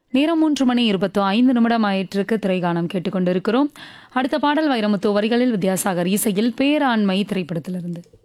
நேரம் 3:25 ஆயிட்டிருக்கு. திரைகானம் கேட்டுக்கொண்டிருக்கிறோம். அடுத்த பாடல் வைரமுத்து வரிகளில் வித்யாசாகர் இசையில் பேராண்மை திரைப்படத்திலிருந்து.